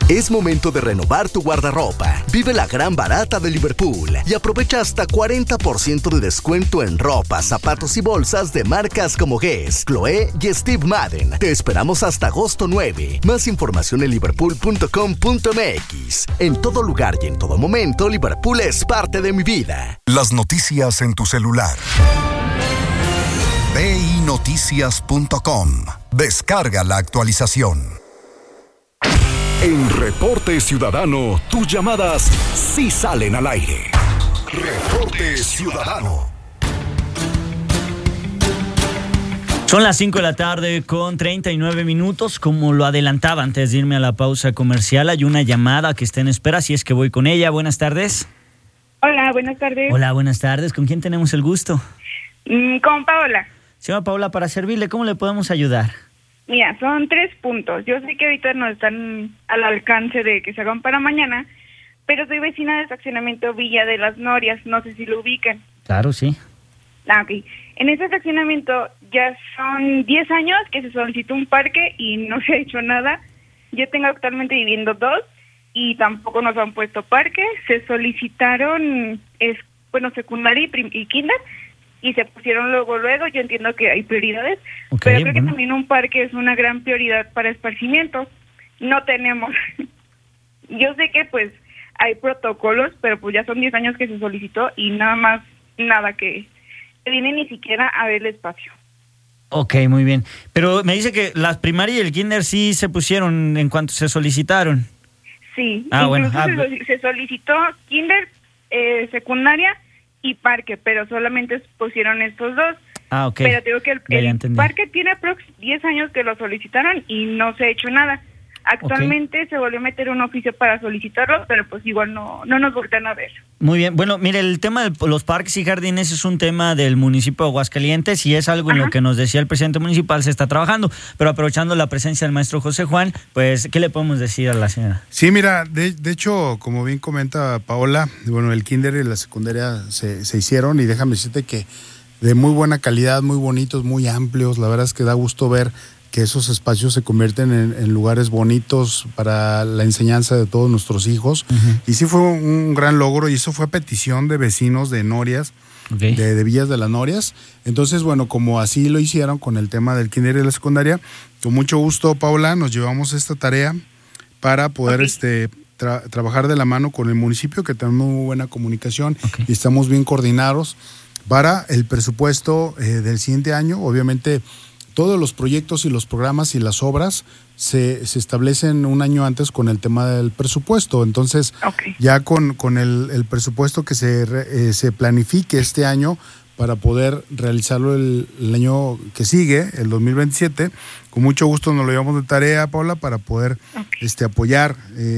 Es momento de renovar tu guardarropa. Vive la gran barata de Liverpool y aprovecha hasta 40% de descuento en ropa, zapatos y bolsas de marcas como Guess, Chloé y Steve Madden. Te esperamos hasta agosto 9. Más información en liverpool.com.mx. En todo lugar y en todo momento, Liverpool es parte de mi vida. Las noticias en tu celular. BINoticias.com. Descarga la actualización. En Reporte Ciudadano, tus llamadas sí salen al aire. Reporte Ciudadano. Son las 5 de la tarde con 39 minutos. Como lo adelantaba antes de irme a la pausa comercial, hay una llamada que está en espera, si es que voy con ella. Buenas tardes. Hola, buenas tardes. Hola, buenas tardes. ¿Con quién tenemos el gusto? Con Paola. Señora Paola, para servirle, ¿cómo le podemos ayudar? Mira, son 3 puntos. Yo sé que ahorita no están al alcance de que se hagan para mañana, pero soy vecina del fraccionamiento Villa de las Norias. No sé si lo ubican. Claro, sí. Ok. En ese fraccionamiento ya son 10 años que se solicitó un parque y no se ha hecho nada. Yo tengo actualmente viviendo 2 y tampoco nos han puesto parque. Se solicitaron, secundaria y kinder, y se pusieron luego. Yo entiendo que hay prioridades, pero creo que también un parque es una gran prioridad para esparcimiento. No tenemos. Yo sé que pues hay protocolos, pero pues ya son 10 años que se solicitó y nada que viene ni siquiera a ver el espacio. Ok, muy bien. Pero me dice que las primarias y el kinder sí se pusieron en cuanto se solicitaron. Sí, se solicitó kinder, secundaria y parque, pero solamente pusieron estos 2. Ah, ok. Pero digo que el parque tiene 10 años que lo solicitaron y no se ha hecho nada. Actualmente se volvió a meter un oficio para solicitarlo, pero pues igual no nos voltean a ver. Muy bien. Bueno, mire, el tema de los parques y jardines es un tema del municipio de Aguascalientes y es algo en lo que nos decía el presidente municipal, se está trabajando. Pero aprovechando la presencia del maestro José Juan, pues, ¿qué le podemos decir a la señora? Sí, mira, de hecho, como bien comenta Paola, bueno, el kinder y la secundaria se hicieron y déjame decirte que de muy buena calidad, muy bonitos, muy amplios. La verdad es que da gusto ver que esos espacios se convierten en lugares bonitos para la enseñanza de todos nuestros hijos. Uh-huh. Y sí fue un gran logro, y eso fue a petición de vecinos de Norias, okay, de Villas de las Norias. Entonces, bueno, como así lo hicieron con el tema del kinder y la secundaria, con mucho gusto, Paula, nos llevamos esta tarea para poder trabajar de la mano con el municipio, que tenemos muy buena comunicación, y estamos bien coordinados para el presupuesto del siguiente año. Obviamente, todos los proyectos y los programas y las obras se establecen un año antes con el tema del presupuesto. Entonces, ya con el presupuesto que se planifique este año para poder realizarlo el año que sigue, el 2027, con mucho gusto nos lo llevamos de tarea, Paula, para poder apoyar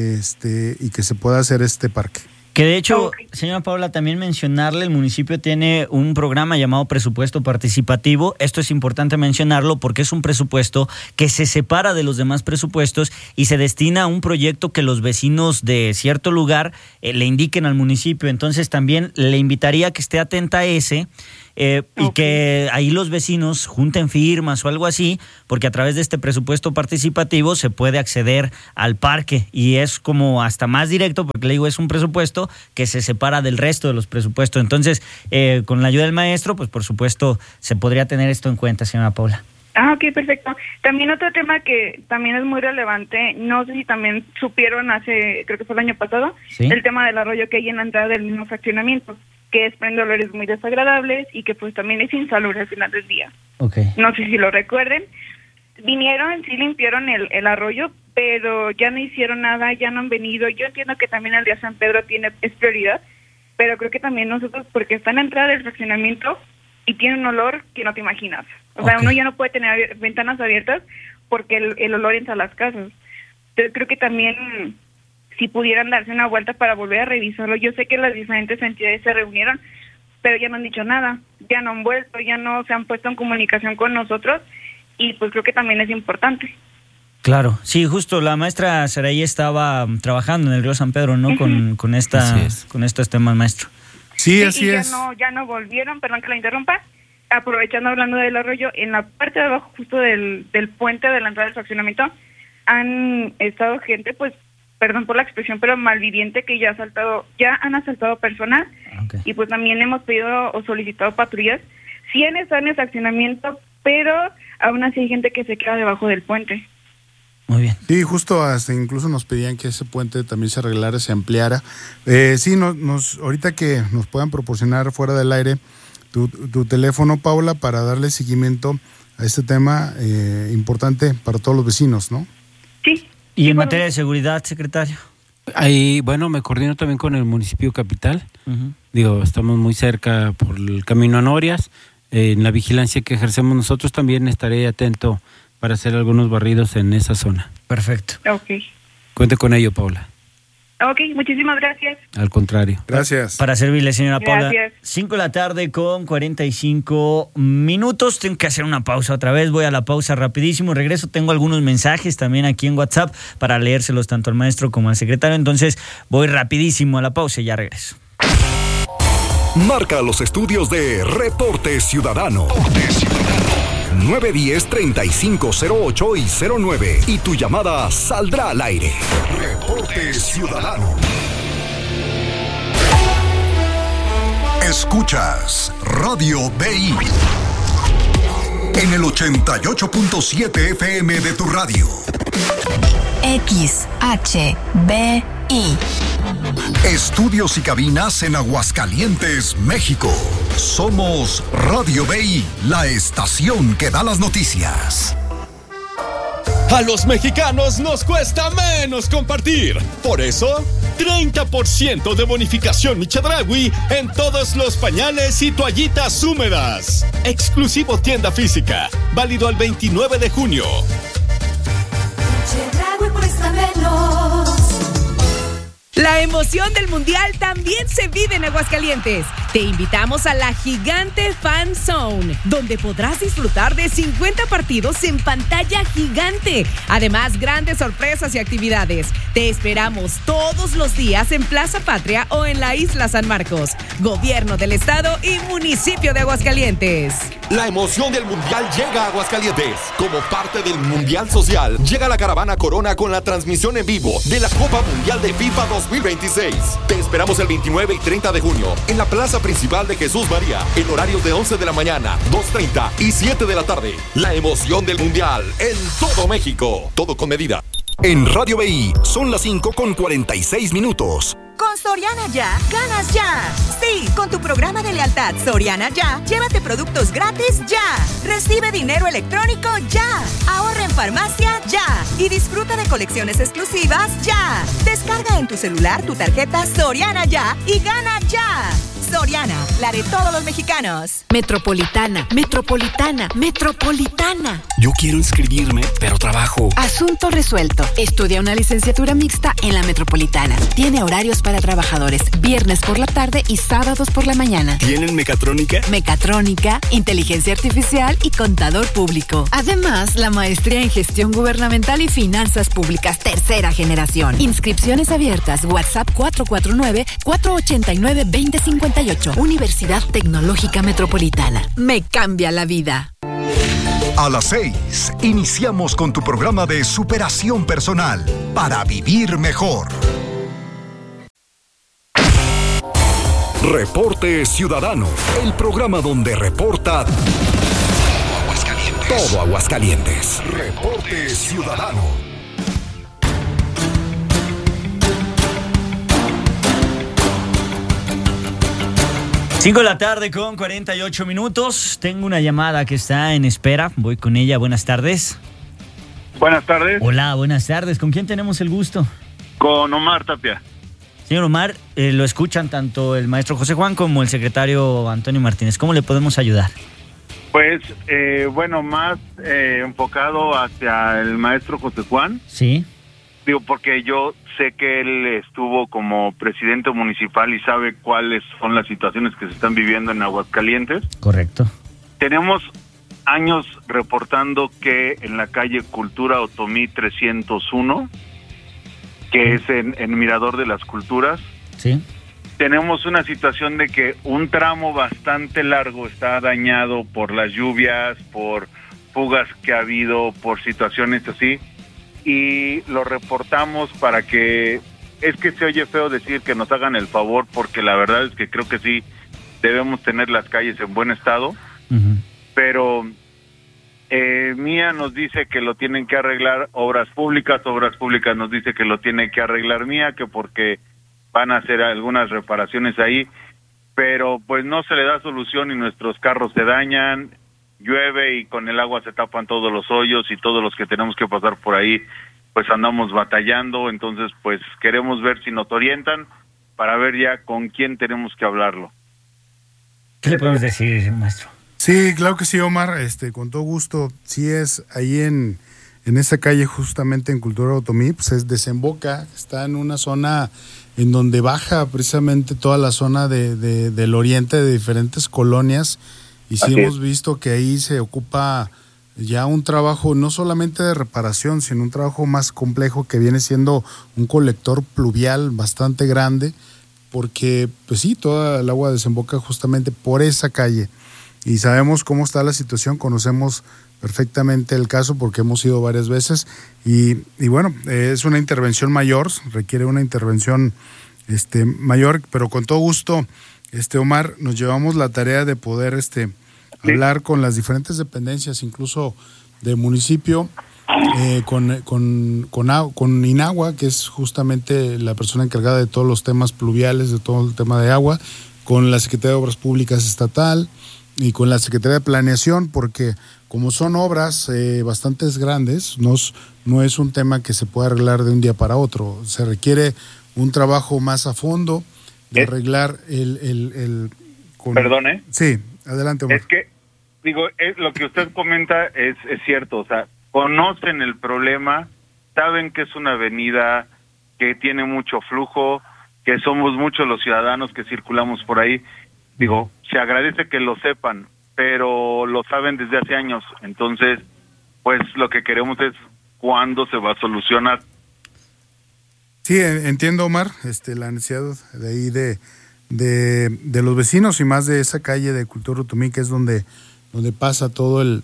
y que se pueda hacer este parque. Que de hecho, señora Paula, también mencionarle, el municipio tiene un programa llamado Presupuesto Participativo. Esto es importante mencionarlo porque es un presupuesto que se separa de los demás presupuestos y se destina a un proyecto que los vecinos de cierto lugar le indiquen al municipio. Entonces también le invitaría a que esté atenta a ese. Y que ahí los vecinos junten firmas o algo así, porque a través de este presupuesto participativo se puede acceder al parque y es como hasta más directo, porque le digo, es un presupuesto que se separa del resto de los presupuestos. Entonces, con la ayuda del maestro, pues por supuesto se podría tener esto en cuenta, señora Paula. Ok, perfecto. También otro tema que también es muy relevante, no sé si también supieron creo que fue el año pasado, ¿sí?, el tema del arroyo que hay en la entrada del mismo fraccionamiento, que desprende olores muy desagradables y que pues también es insalubre al final del día. No sé si lo recuerden. Vinieron, sí limpiaron el arroyo, pero ya no hicieron nada, ya no han venido. Yo entiendo que también el día San Pedro es prioridad, pero creo que también nosotros, porque está en la entrada del fraccionamiento y tiene un olor que no te imaginas. O sea, uno ya no puede tener ventanas abiertas porque el olor entra a las casas. Entonces creo que también, si pudieran darse una vuelta para volver a revisarlo. Yo sé que las diferentes entidades se reunieron, pero ya no han dicho nada, ya no han vuelto, ya no se han puesto en comunicación con nosotros, y pues creo que también es importante. Claro, sí, justo la maestra Saraí estaba trabajando en el río San Pedro, ¿no? Uh-huh. con estos temas, maestro. Sí, así es. Ya no volvieron, perdón que la interrumpa, aprovechando hablando del arroyo, en la parte de abajo justo del puente de la entrada del fraccionamiento, han estado gente pues perdón por la expresión, pero malviviente, que ya han asaltado personas. Okay. Y pues también hemos pedido o solicitado patrullas. Sí han estado en ese accionamiento, pero aún así hay gente que se queda debajo del puente. Muy bien. Sí, justo hasta incluso nos pedían que ese puente también se arreglara, se ampliara. Sí, ahorita que nos puedan proporcionar fuera del aire tu teléfono, Paula, para darle seguimiento a este tema importante para todos los vecinos, ¿no? Sí. ¿Y en materia de seguridad, secretario? Ahí, bueno, me coordino también con el municipio capital. Uh-huh. Estamos muy cerca por el camino a Norias. En la vigilancia que ejercemos nosotros también estaré atento para hacer algunos barridos en esa zona. Perfecto. Ok. Cuente con ello, Paula. Ok, muchísimas gracias. Al contrario. Gracias. Para servirle, señora Paula. Gracias. 5:45 p.m. Tengo que hacer una pausa otra vez. Voy a la pausa rapidísimo. Regreso. Tengo algunos mensajes también aquí en WhatsApp para leérselos tanto al maestro como al secretario. Entonces voy rapidísimo a la pausa y ya regreso. Marca los estudios de Reporte Ciudadano. 910-3508 y 09. Y tu llamada saldrá al aire. Reporte Ciudadano. Escuchas Radio BI en el 88.7 FM de tu radio. XHBI. Estudios y cabinas en Aguascalientes, México. Somos Radio BI, la estación que da las noticias. A los mexicanos nos cuesta menos compartir. Por eso, 30% de bonificación Michedraui en todos los pañales y toallitas húmedas. Exclusivo tienda física. Válido el 29 de junio. Michedraui cuesta menos. La emoción del Mundial también se vive en Aguascalientes. Te invitamos a la Gigante Fan Zone, donde podrás disfrutar de 50 partidos en pantalla gigante. Además, grandes sorpresas y actividades. Te esperamos todos los días en Plaza Patria o en la Isla San Marcos. Gobierno del Estado y Municipio de Aguascalientes. La emoción del Mundial llega a Aguascalientes. Como parte del Mundial Social, llega la caravana Corona con la transmisión en vivo de la Copa Mundial de FIFA 2026. Te esperamos el 29 y 30 de junio en la Plaza Principal de Jesús María, en horarios de 11 de la mañana, 2:30 y 7 de la tarde. La emoción del Mundial en todo México. Todo con medida. En Radio BI son las 5:46. Con Soriana Ya, ganas ya. Sí, con tu programa de lealtad Soriana Ya, llévate productos gratis ya. Recibe dinero electrónico ya. Ahorra en farmacia ya. Y disfruta de colecciones exclusivas ya. Descarga en tu celular tu tarjeta Soriana Ya y gana ya. Soriana, la de todos los mexicanos. Metropolitana, Metropolitana, Metropolitana. Yo quiero inscribirme, pero trabajo. Asunto resuelto. Estudia una licenciatura mixta en la Metropolitana. Tiene horarios para trabajadores, viernes por la tarde y sábados por la mañana. ¿Tienen mecatrónica? Mecatrónica, inteligencia artificial y contador público. Además, la maestría en gestión gubernamental y finanzas públicas, tercera generación. Inscripciones abiertas. WhatsApp 449-489-2058. Universidad Tecnológica Metropolitana. Me cambia la vida. A las 6, iniciamos con tu programa de superación personal para vivir mejor. Reporte Ciudadano, el programa donde reporta todo Aguascalientes. Reporte Ciudadano. 5:48 p.m. Tengo una llamada que está en espera. Voy con ella. Buenas tardes. Buenas tardes. Hola, buenas tardes. ¿Con quién tenemos el gusto? Con Omar Tapia. Señor Omar, lo escuchan tanto el maestro José Juan como el secretario Antonio Martínez. ¿Cómo le podemos ayudar? Pues, más enfocado hacia el maestro José Juan. Sí. Digo, porque yo sé que él estuvo como presidente municipal y sabe cuáles son las situaciones que se están viviendo en Aguascalientes. Correcto. Tenemos años reportando que en la calle Cultura Otomí 301, que es en Mirador de las Culturas, sí, tenemos una situación de que un tramo bastante largo está dañado por las lluvias, por fugas que ha habido, por situaciones así. y lo reportamos para que, es que se oye feo decir que nos hagan el favor, porque la verdad es que creo que sí debemos tener las calles en buen estado, pero Mía nos dice que lo tienen que arreglar Obras Públicas nos dice que lo tiene que arreglar Mía, que porque van a hacer algunas reparaciones ahí, pero pues no se le da solución y nuestros carros se dañan, llueve y con el agua se tapan todos los hoyos y todos los que tenemos que pasar por ahí pues andamos batallando. Entonces pues queremos ver si nos orientan para ver ya con quién tenemos que hablarlo. ¿Qué le podemos decir, maestro? Sí, claro que sí, Omar, con todo gusto. Sí, es ahí en esa calle, justamente en Cultura Otomí, pues desemboca, está en una zona en donde baja precisamente toda la zona del oriente de diferentes colonias, y sí hemos visto que ahí se ocupa ya un trabajo no solamente de reparación, sino un trabajo más complejo que viene siendo un colector pluvial bastante grande, porque pues sí, toda el agua desemboca justamente por esa calle. Y sabemos cómo está la situación, conocemos perfectamente el caso porque hemos ido varias veces y bueno, es una intervención mayor, requiere una intervención mayor, pero con todo gusto, Omar, nos llevamos la tarea de poder hablar con las diferentes dependencias, incluso del municipio, con Inagua, que es justamente la persona encargada de todos los temas pluviales, de todo el tema de agua, con la Secretaría de Obras Públicas Estatal, y con la Secretaría de Planeación, porque como son obras bastante grandes, no es un tema que se pueda arreglar de un día para otro. Se requiere un trabajo más a fondo de arreglar Perdone. Sí, adelante, Omar. Es que, lo que usted comenta es cierto, o sea, conocen el problema, saben que es una avenida que tiene mucho flujo, que somos muchos los ciudadanos que circulamos por ahí. Se agradece que lo sepan, pero lo saben desde hace años. Entonces, pues lo que queremos es cuándo se va a solucionar. Sí, entiendo, Omar, la necesidad de ahí de los vecinos y más de esa calle de Cultura Otomí, que es donde pasa todo el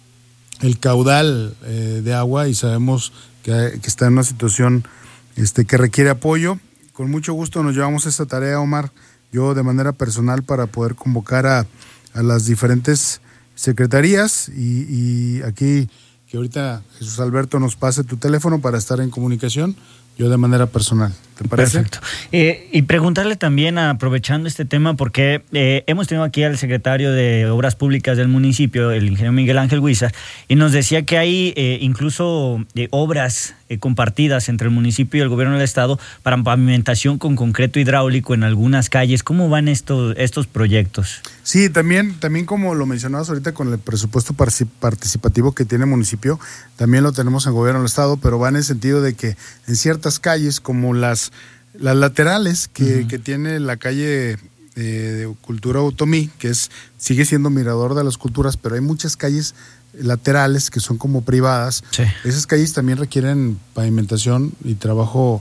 caudal de agua, y sabemos que está en una situación que requiere apoyo. Con mucho gusto nos llevamos esta tarea, Omar, yo de manera personal, para poder convocar a las diferentes secretarías y aquí que ahorita Jesús Alberto nos pase tu teléfono para estar en comunicación, yo de manera personal. ¿Te parece? Perfecto. Y preguntarle también, aprovechando este tema, porque hemos tenido aquí al secretario de Obras Públicas del municipio, el ingeniero Miguel Ángel Huizar, y nos decía que hay incluso obras compartidas entre el municipio y el gobierno del estado para pavimentación con concreto hidráulico en algunas calles. ¿Cómo van estos proyectos? Sí, también como lo mencionabas ahorita, con el presupuesto participativo que tiene el municipio, también lo tenemos en el gobierno del estado, pero va en el sentido de que en ciertas calles, como las laterales que tiene la calle de Cultura Otomí, que sigue siendo mirador de las culturas, pero hay muchas calles laterales que son como privadas. Sí. Esas calles también requieren pavimentación y trabajo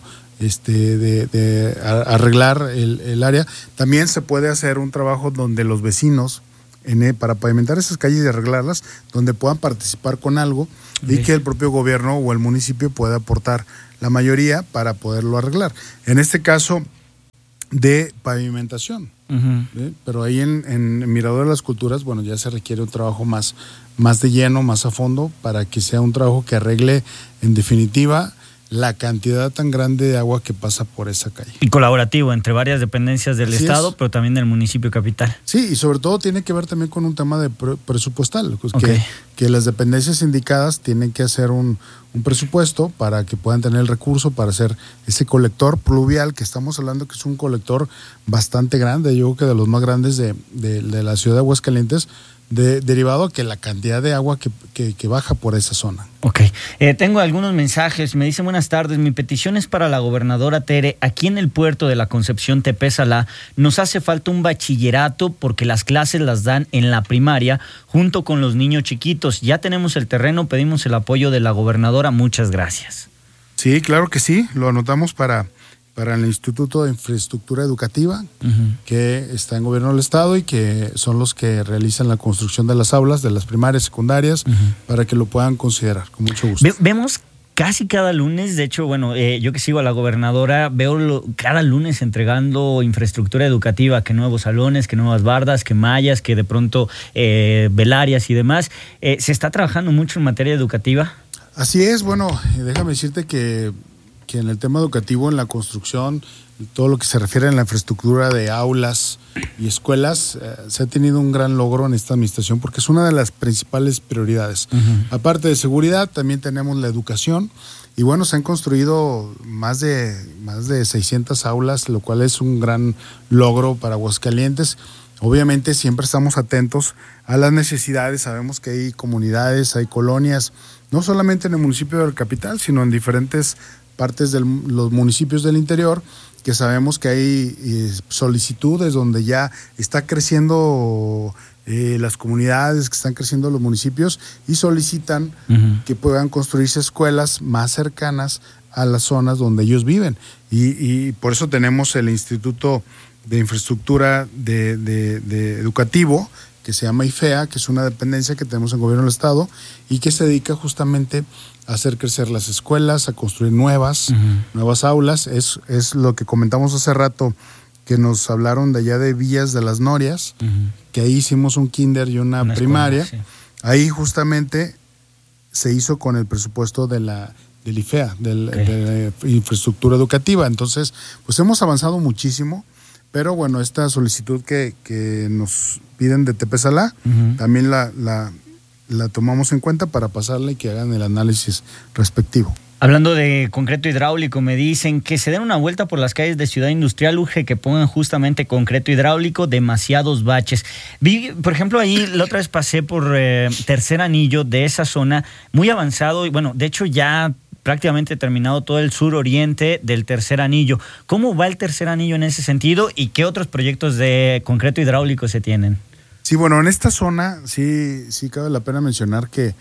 de arreglar el área. También se puede hacer un trabajo donde los vecinos, para pavimentar esas calles y arreglarlas, donde puedan participar con algo y que el propio gobierno o el municipio pueda aportar la mayoría para poderlo arreglar. En este caso de pavimentación. Pero ahí en Mirador de las Culturas, bueno, ya se requiere un trabajo más de lleno, más a fondo, para que sea un trabajo que arregle en definitiva la cantidad tan grande de agua que pasa por esa calle. Y colaborativo entre varias dependencias del estado, pero también del municipio capital. Sí, y sobre todo tiene que ver también con un tema de presupuestal, pues que las dependencias indicadas tienen que hacer un presupuesto para que puedan tener el recurso para hacer ese colector pluvial, que estamos hablando que es un colector bastante grande, yo creo que de los más grandes de la ciudad de Aguascalientes, derivado que la cantidad de agua que baja por esa zona. Ok. Tengo algunos mensajes. Me dicen: buenas tardes, mi petición es para la gobernadora Tere. Aquí en el puerto de la Concepción Tepesalá nos hace falta un bachillerato porque las clases las dan en la primaria junto con los niños chiquitos. Ya tenemos el terreno, pedimos el apoyo de la gobernadora. Muchas gracias. Sí, claro que sí. Lo anotamos para el Instituto de Infraestructura Educativa, que está en gobierno del estado y que son los que realizan la construcción de las aulas, de las primarias, secundarias, para que lo puedan considerar, con mucho gusto. Vemos casi cada lunes. De hecho, bueno, yo que sigo a la gobernadora, veo cada lunes entregando infraestructura educativa, que nuevos salones, que nuevas bardas, que mallas, que de pronto velarias y demás. ¿Se está trabajando mucho en materia educativa? Así es, bueno, déjame decirte que en el tema educativo, en la construcción, todo lo que se refiere a la infraestructura de aulas y escuelas, se ha tenido un gran logro en esta administración porque es una de las principales prioridades. Aparte de seguridad, también tenemos la educación y bueno, se han construido más de 600 aulas, lo cual es un gran logro para Aguascalientes. Obviamente siempre estamos atentos a las necesidades, sabemos que hay comunidades, hay colonias, no solamente en el municipio de la capital, sino en diferentes partes de los municipios del interior, que sabemos que hay solicitudes donde ya está creciendo las comunidades, que están creciendo los municipios y solicitan que puedan construirse escuelas más cercanas a las zonas donde ellos viven. Y por eso tenemos el Instituto de Infraestructura de Educativo, que se llama IFEA, que es una dependencia que tenemos en el gobierno del estado y que se dedica justamente a hacer crecer las escuelas, a construir nuevas aulas. Es lo que comentamos hace rato, que nos hablaron de allá de Villas de las Norias, que ahí hicimos un kinder y una primaria. Escuela, sí. Ahí justamente se hizo con el presupuesto del IFEA, de infraestructura educativa. Entonces, pues hemos avanzado muchísimo. Pero bueno, esta solicitud que nos piden de Tepesalá, también la tomamos en cuenta para pasarla y que hagan el análisis respectivo. Hablando de concreto hidráulico, me dicen que se den una vuelta por las calles de Ciudad Industrial, urge que pongan justamente concreto hidráulico, demasiados baches. Vi, por ejemplo, ahí la otra vez pasé por Tercer Anillo de esa zona, muy avanzado y bueno, de hecho ya prácticamente terminado todo el suroriente del Tercer Anillo. ¿Cómo va el Tercer Anillo en ese sentido y qué otros proyectos de concreto hidráulico se tienen? Sí, bueno, en esta zona sí cabe la pena mencionar que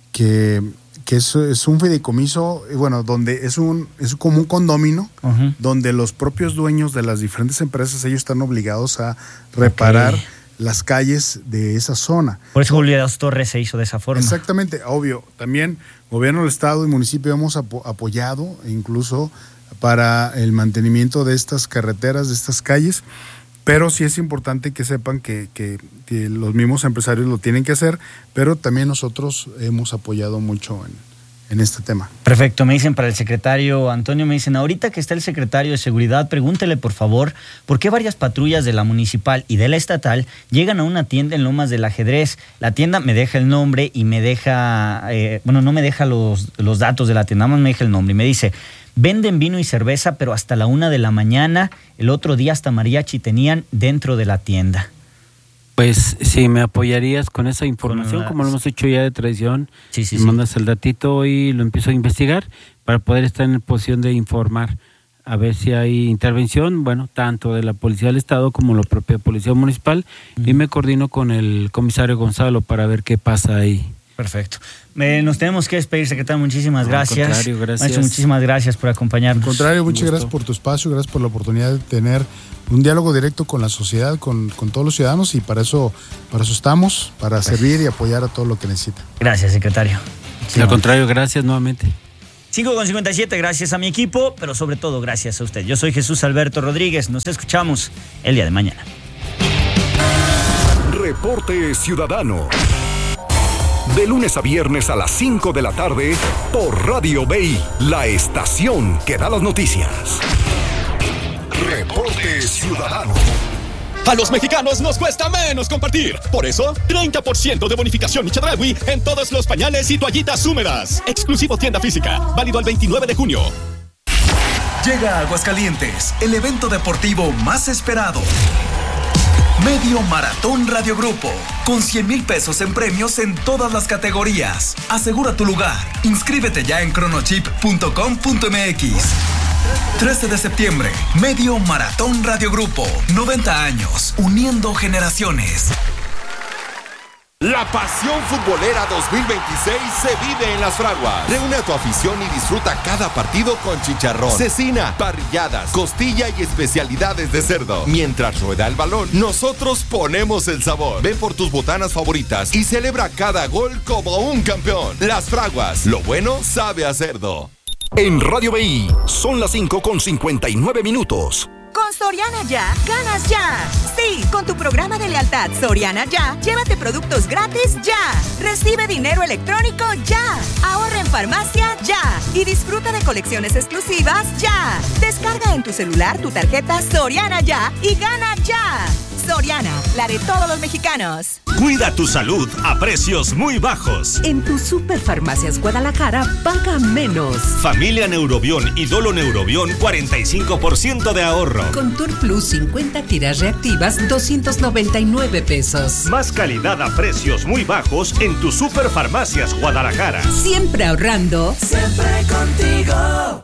es un fideicomiso, bueno, donde es como un condominio, donde los propios dueños de las diferentes empresas, ellos están obligados a reparar las calles de esa zona. Por eso Julio de las Torres se hizo de esa forma. Exactamente, obvio. También gobierno del estado y municipio hemos apoyado incluso para el mantenimiento de estas carreteras, de estas calles, pero sí es importante que sepan que los mismos empresarios lo tienen que hacer, pero también nosotros hemos apoyado mucho en este tema. Perfecto, me dicen para el secretario Antonio, me dicen, ahorita que está el secretario de Seguridad, pregúntele por favor, ¿por qué varias patrullas de la municipal y de la estatal llegan a una tienda en Lomas del Ajedrez? La tienda me deja el nombre y me deja, no me deja los datos de la tienda, más me deja el nombre y me dice, venden vino y cerveza, pero hasta la 1 de la mañana, el otro día hasta mariachi tenían dentro de la tienda. Pues si me apoyarías con esa información, como lo hemos hecho ya de tradición, me mandas el datito y lo empiezo a investigar para poder estar en posición de informar, a ver si hay intervención, bueno, tanto de la Policía del Estado como la propia Policía Municipal, y me coordino con el comisario Gonzalo para ver qué pasa ahí. Perfecto. Nos tenemos que despedir, secretario. Muchísimas gracias. Al contrario, gracias. Maestro, muchísimas gracias por acompañarnos. Al contrario, muchas gracias por tu espacio, gracias por la oportunidad de tener un diálogo directo con la sociedad, con todos los ciudadanos, y para eso estamos, para servir y apoyar a todo lo que necesita. Gracias, secretario. Sí, al contrario, gracias nuevamente. 5:57, gracias a mi equipo, pero sobre todo gracias a usted. Yo soy Jesús Alberto Rodríguez. Nos escuchamos el día de mañana. Reporte Ciudadano. De lunes a viernes a las 5 de la tarde por Radio BI, la estación que da las noticias. Reporte Ciudadano. A los mexicanos nos cuesta menos compartir. Por eso, 30% de bonificación y Chedraui en todos los pañales y toallitas húmedas. Exclusivo tienda física. Válido el 29 de junio. Llega a Aguascalientes, el evento deportivo más esperado. Medio Maratón Radio Grupo, con 100,000 pesos en premios en todas las categorías. Asegura tu lugar. Inscríbete ya en cronochip.com.mx. 13 de septiembre, Medio Maratón Radio Grupo. 90 años, uniendo generaciones. La pasión futbolera 2026 se vive en Las Fraguas. Reúne a tu afición y disfruta cada partido con chicharrón, cecina, parrilladas, costilla y especialidades de cerdo. Mientras rueda el balón, nosotros ponemos el sabor. Ven por tus botanas favoritas y celebra cada gol como un campeón. Las Fraguas, lo bueno sabe a cerdo. En Radio BI son las 5:59. Con Soriana Ya, ganas ya. Sí, con tu programa de lealtad Soriana Ya, llévate productos gratis ya. Recibe dinero electrónico ya. Ahorra en farmacia ya. Y disfruta de colecciones exclusivas ya. Descarga en tu celular tu tarjeta Soriana Ya y gana ya. Soriana, la de todos los mexicanos. Cuida tu salud a precios muy bajos. En tu Superfarmacias Guadalajara, paga menos. Familia Neurobión y Dolo Neurobión, 45% de ahorro. Contour Plus 50 tiras reactivas, 299 pesos. Más calidad a precios muy bajos en tu Superfarmacias Guadalajara. Siempre ahorrando. Siempre contigo.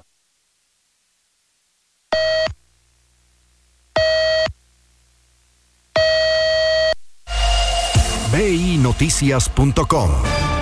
BINoticias.com.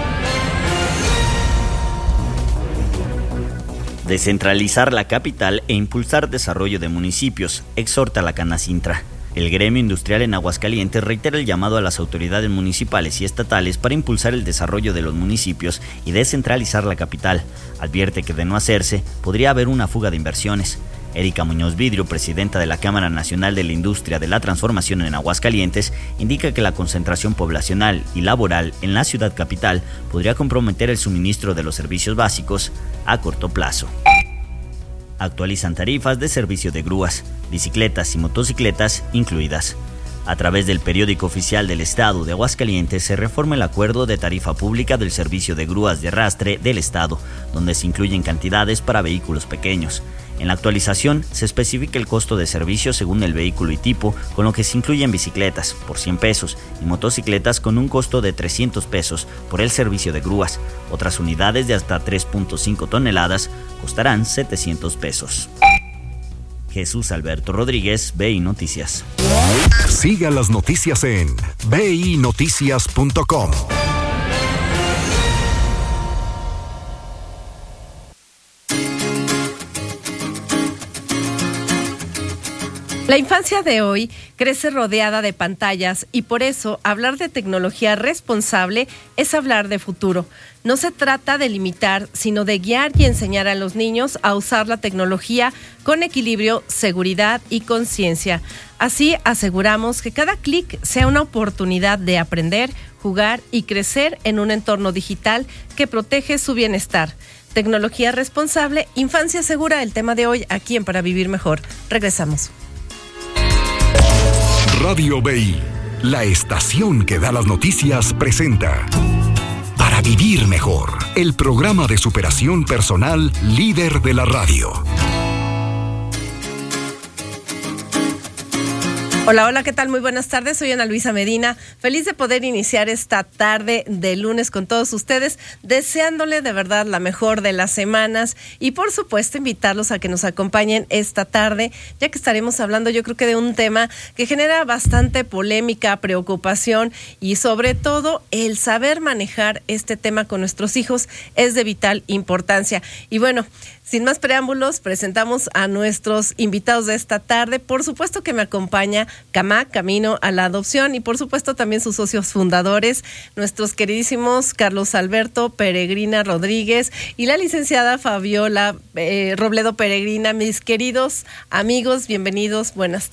Descentralizar la capital e impulsar desarrollo de municipios, exhorta la Canacintra. El gremio industrial en Aguascalientes reitera el llamado a las autoridades municipales y estatales para impulsar el desarrollo de los municipios y descentralizar la capital. Advierte que de no hacerse, podría haber una fuga de inversiones. Erika Muñoz Vidrio, presidenta de la Cámara Nacional de la Industria de la Transformación en Aguascalientes, indica que la concentración poblacional y laboral en la ciudad capital podría comprometer el suministro de los servicios básicos a corto plazo. Actualizan tarifas de servicio de grúas, bicicletas y motocicletas incluidas. A través del periódico oficial del Estado de Aguascalientes se reforma el acuerdo de tarifa pública del servicio de grúas de arrastre del Estado, donde se incluyen cantidades para vehículos pequeños. En la actualización se especifica el costo de servicio según el vehículo y tipo, con lo que se incluyen bicicletas por 100 pesos y motocicletas con un costo de 300 pesos por el servicio de grúas. Otras unidades de hasta 3.5 toneladas costarán 700 pesos. Jesús Alberto Rodríguez, BI Noticias. Siga las noticias en BINoticias.com. La infancia de hoy crece rodeada de pantallas y por eso hablar de tecnología responsable es hablar de futuro. No se trata de limitar, sino de guiar y enseñar a los niños a usar la tecnología con equilibrio, seguridad y conciencia. Así aseguramos que cada clic sea una oportunidad de aprender, jugar y crecer en un entorno digital que protege su bienestar. Tecnología responsable, infancia segura, el tema de hoy aquí en Para Vivir Mejor. Regresamos. Radio BI, la estación que da las noticias, presenta Para Vivir Mejor, el programa de superación personal líder de la radio. Hola, hola, ¿qué tal? Muy buenas tardes, soy Ana Luisa Medina, feliz de poder iniciar esta tarde de lunes con todos ustedes, deseándole de verdad la mejor de las semanas y por supuesto invitarlos a que nos acompañen esta tarde, ya que estaremos hablando yo creo que de un tema que genera bastante polémica, preocupación y sobre todo el saber manejar este tema con nuestros hijos es de vital importancia. Y bueno, sin más preámbulos, presentamos a nuestros invitados de esta tarde. Por supuesto que me acompaña CAMAC, Camino a la Adopción, y por supuesto también sus socios fundadores, nuestros queridísimos Carlos Alberto Peregrina Rodríguez y la licenciada Fabiola Robledo Peregrina. Mis queridos amigos, bienvenidos, buenas tardes.